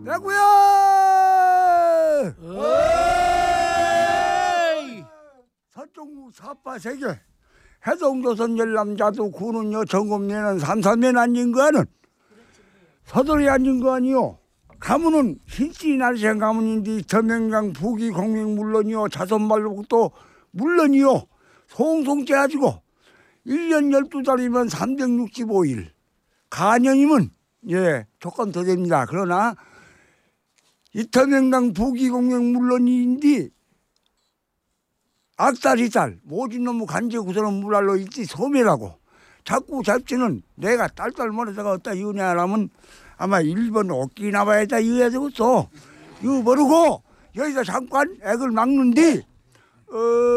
대구야! 서쪽 사파세계 해동조선 열남자도 구는요 정금내는 삼삼면 앉은 거는 서돌이 앉은 거 아니요. 가문은 신씨 날생 가문인데 저명강 부기 공명 물론이요 자손말복도 물론이요 송송 째가지고 1년 12달이면 365일 가년이면 조금 더 됩니다. 그러나 이터명강 부기공명 물론인데 악달이달 모진 놈의 간제구선은 물알로 있지 소매라고 자꾸 잡지는 내가 딸딸 머리다가 어디다 이으냐라면 아마 1번 오키나와에다 이어야 되겠어. 이거 모르고 여기서 잠깐 액을 막는디